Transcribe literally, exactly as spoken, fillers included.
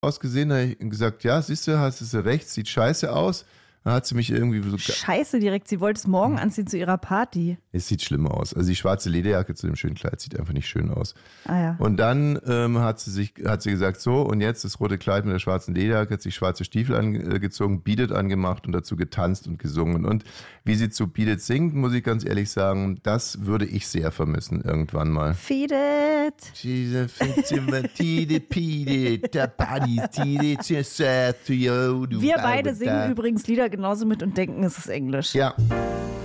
ausgesehen? Da habe ich gesagt, ja, siehst du, hast du recht, sieht scheiße aus. Dann hat sie mich irgendwie so... Scheiße direkt, sie wollte es morgen anziehen zu ihrer Party. Es sieht schlimm aus. Also die schwarze Lederjacke zu dem schönen Kleid sieht einfach nicht schön aus. Ah ja. Und dann ähm, hat sie sich, hat sie gesagt, so, und jetzt das rote Kleid mit der schwarzen Lederjacke, hat sich schwarze Stiefel angezogen, Beat It angemacht und dazu getanzt und gesungen. Und wie sie zu Beat It singt, muss ich ganz ehrlich sagen, das würde ich sehr vermissen irgendwann mal. Feed it. Wir beide singen übrigens Lieder genauso mit und denken, es ist Englisch. Ja.